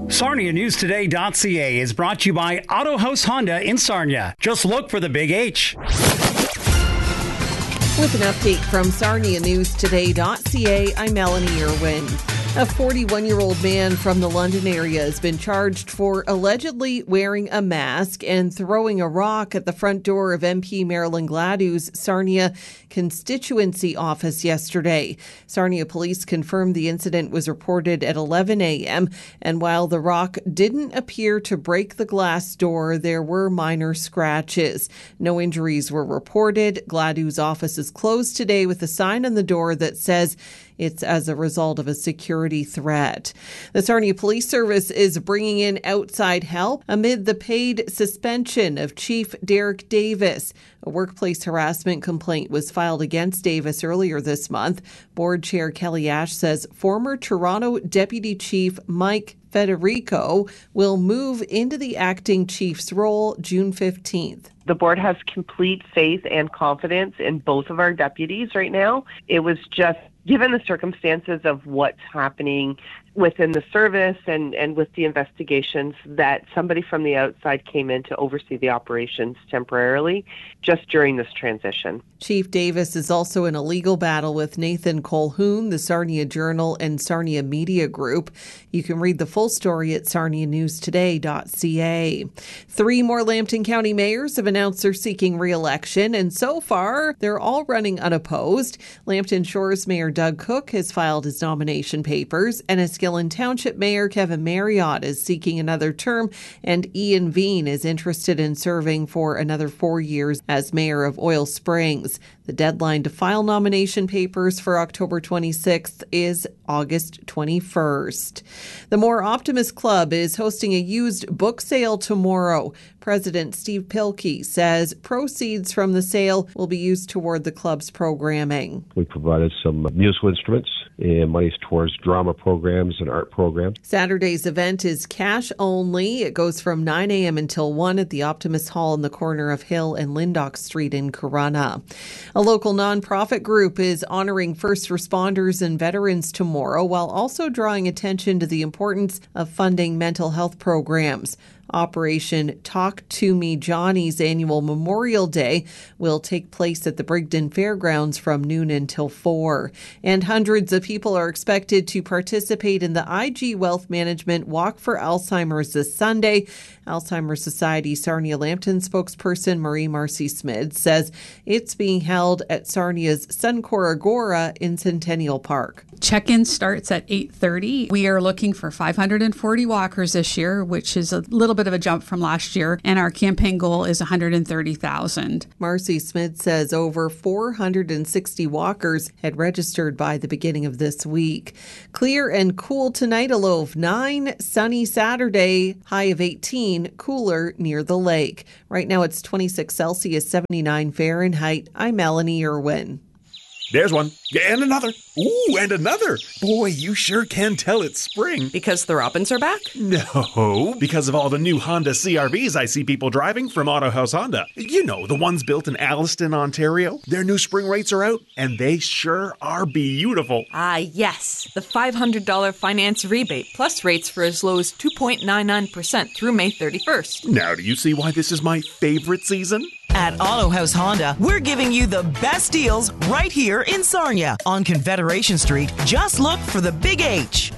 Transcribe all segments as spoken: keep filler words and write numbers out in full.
Sarnia News Today dot C A is brought to you by Auto House Honda in Sarnia. Just look for the big H. With an update from Sarnia News Today dot C A, I'm Melanie Irwin. A forty-one-year-old man from the London area has been charged for allegedly wearing a mask and throwing a rock at the front door of M P Marilyn Gladu's Sarnia constituency office yesterday. Sarnia police confirmed the incident was reported at eleven a.m. and while the rock didn't appear to break the glass door, there were minor scratches. No injuries were reported. Gladu's office is closed today with a sign on the door that says it's as a result of a security threat. The Sarnia Police Service is bringing in outside help amid the paid suspension of Chief Derek Davis. A workplace harassment complaint was filed against Davis earlier this month. Board Chair Kelly Ash says former Toronto Deputy Chief Mike Federico will move into the acting chief's role June fifteenth. The board has complete faith and confidence in both of our deputies right now. It was just, given the circumstances of what's happening within the service and, and with the investigations, that somebody from the outside came in to oversee the operations temporarily just during this transition. Chief Davis is also in a legal battle with Nathan Colhoun, the Sarnia Journal and Sarnia Media Group. You can read the full story at Sarnia News Today dot C A. Three more Lambton County mayors have announced they're seeking re-election, and so far, they're all running unopposed. Lambton Shores Mayor Doug Cook has filed his nomination papers, and Enniskillen Township Mayor Kevin Marriott is seeking another term, and Ian Veen is interested in serving for another four years as mayor of Oil Springs. The deadline to file nomination papers for October twenty-sixth is August twenty-first. The More Optimist Club is hosting a used book sale tomorrow. President Steve Pilkey says proceeds from the sale will be used toward the club's programming. We provided some musical instruments and monies towards drama programs and art programs. Saturday's event is cash only. It goes from nine a.m. until one at the Optimist Hall in the corner of Hill and Lindock Street in Corunna. A local nonprofit group is honoring first responders and veterans tomorrow while also drawing attention to the importance of funding mental health programs. Operation Talk to Me Johnny's annual Memorial Day will take place at the Brigden Fairgrounds from noon until four. And hundreds of people are expected to participate in the I G Wealth Management Walk for Alzheimer's this Sunday. Alzheimer's Society Sarnia Lambton spokesperson Marie Marcy Smith says it's being held at Sarnia's Suncor Agora in Centennial Park. Check-in starts at eight thirty. We are looking for five hundred forty walkers this year, which is a little bit of a jump from last year, and our campaign goal is one hundred thirty thousand. Marcy Smith says over four hundred sixty walkers had registered by the beginning of this week. Clear and cool tonight, a low of nine. Sunny Saturday, high of eighteen, cooler near the lake. Right now it's twenty-six Celsius, seventy-nine Fahrenheit. I'm Melanie Irwin. There's one. And another. Ooh, and another. Boy, you sure can tell it's spring. Because the Robins are back? No, because of all the new Honda C R Vs I see people driving from Auto House Honda. You know, the ones built in Alliston, Ontario. Their new spring rates are out, and they sure are beautiful. Ah, yes. The five hundred dollars finance rebate, plus rates for as low as two point nine nine percent through May thirty-first. Now, do you see why this is my favorite season? At Auto House Honda, we're giving you the best deals right here in Sarnia on Confederation Street. Just look for the Big H.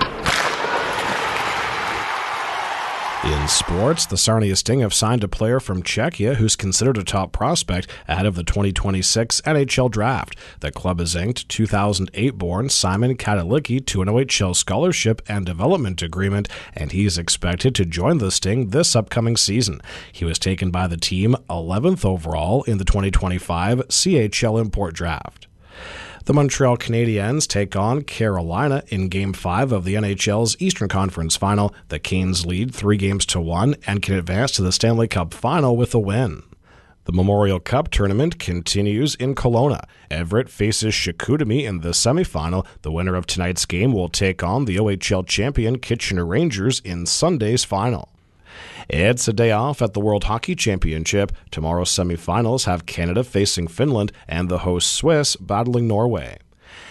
In sports, the Sarnia Sting have signed a player from Czechia who's considered a top prospect ahead of the twenty twenty-six N H L draft. The club has inked two thousand eight born Simon Katalicki to an O H L scholarship and development agreement, and he's expected to join the Sting this upcoming season. He was taken by the team eleventh overall in the twenty twenty-five C H L import draft. The Montreal Canadiens take on Carolina in Game five of the N H L's Eastern Conference Final. The Canes lead three games to one and can advance to the Stanley Cup Final with a win. The Memorial Cup tournament continues in Kelowna. Everett faces Chicoutimi in the semifinal. The winner of tonight's game will take on the O H L champion Kitchener Rangers in Sunday's final. It's a day off at the World Hockey Championship. Tomorrow's semifinals have Canada facing Finland and the host Swiss battling Norway.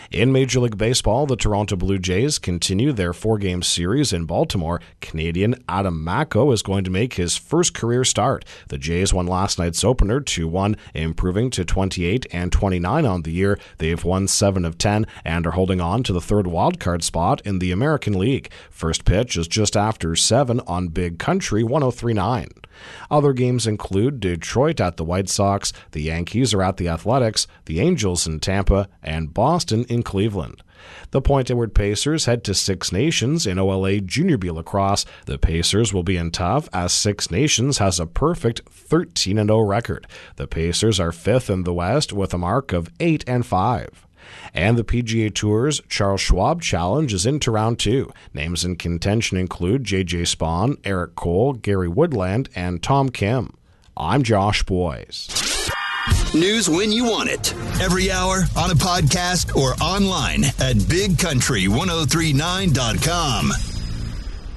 In Major League Baseball, the Toronto Blue Jays continue their four-game series in Baltimore. Canadian Adam Macko is going to make his first career start. The Jays won last night's opener two one, improving to twenty-eight and twenty-nine on the year. They've won seven of ten and are holding on to the third wildcard spot in the American League. First pitch is just after seven on Big Country one oh three point nine. Other games include Detroit at the White Sox, the Yankees are at the Athletics, the Angels in Tampa, and Boston in Cleveland. The Point Edward Pacers head to Six Nations in O L A Junior B Lacrosse. The Pacers will be in tough as Six Nations has a perfect thirteen and oh record. The Pacers are fifth in the West with a mark of eight and five. And the P G A Tour's Charles Schwab Challenge is into round two. Names in contention include J J Spawn, Eric Cole, Gary Woodland, and Tom Kim. I'm Josh Boyes. News when you want it. Every hour, on a podcast, or online at big country ten thirty-nine dot com.